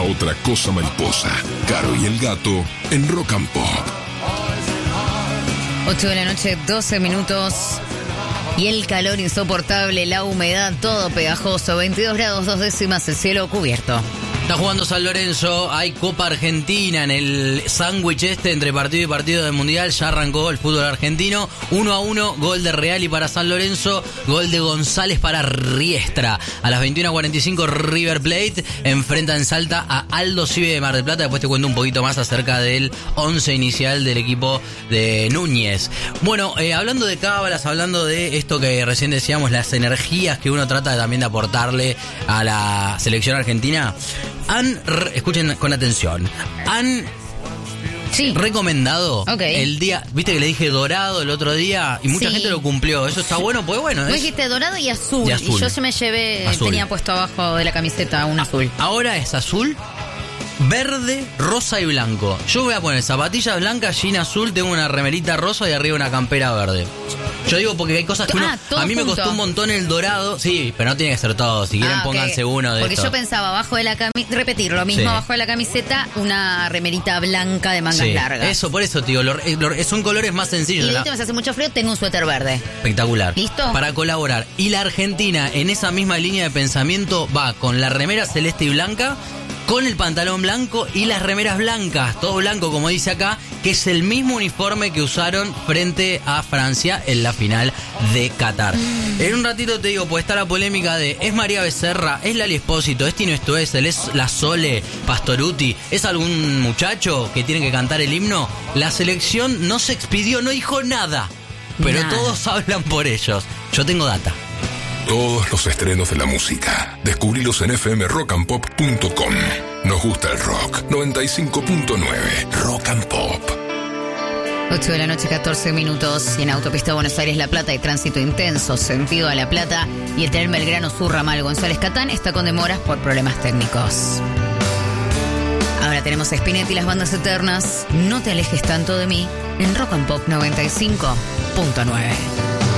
otra cosa mariposa. Caro y el gato en Rock and Pop. 8 de la noche, 12 minutos. Y el calor insoportable, la humedad, todo pegajoso. 22 grados 2 décimas, el cielo cubierto. Está jugando San Lorenzo, hay Copa Argentina en el sándwich entre partido y partido del Mundial. Ya arrancó el fútbol argentino. 1-1, gol de Reali para San Lorenzo, gol de González para Riestra. A las 21:45 River Plate enfrenta en Salta a Aldo Civi de Mar del Plata. Después te cuento un poquito más acerca del 11 inicial del equipo de Núñez. Bueno, hablando de cábalas, hablando de esto que recién decíamos, las energías que uno trata también de aportarle a la selección argentina. Escuchen con atención, han recomendado el día, viste que le dije dorado el otro día y mucha gente lo cumplió, eso está bueno, pues bueno. Vos dijiste dorado y azul, y yo se me llevé, azul. Tenía puesto abajo de la camiseta un azul. Ahora es azul, verde, rosa y blanco. Yo voy a poner zapatillas blancas, jean azul, tengo una remerita rosa y arriba una campera verde. Yo digo porque hay cosas que a mí me costó un montón el dorado. Sí, pero no tiene que ser todo. Si quieren pónganse uno de porque esto. Yo pensaba abajo de la camiseta, repetir lo mismo, abajo de la camiseta una remerita blanca de mangas largas. Eso, por eso, tío, son colores más sencillos. Y de última, si hace mucho frío, tengo un suéter verde. Espectacular. ¿Listo? Para colaborar. Y la Argentina, en esa misma línea de pensamiento, va con la remera celeste y blanca, con el pantalón blanco y las remeras blancas, todo blanco como dice acá, que es el mismo uniforme que usaron frente a Francia en la final de Qatar. En un ratito te digo, pues está la polémica de ¿es María Becerra? ¿Es Lali Espósito? ¿Es Tino Stoessel? ¿Es la Sole Pastoruti? ¿Es algún muchacho que tiene que cantar el himno? La selección no se expidió, no dijo nada, pero todos hablan por ellos. Yo tengo data. Todos los estrenos de la música. Descubrilos en fmrockandpop.com. Nos gusta el rock. 95.9 Rock and Pop. 8 de la noche, 14 minutos. Y en autopista Buenos Aires-La Plata hay tránsito intenso, sentido a La Plata. Y el tren Belgrano Sur Ramal González Catán está con demoras por problemas técnicos. Ahora tenemos a Spinetta y las bandas eternas. No te alejes tanto de mí en Rock and Pop 95.9.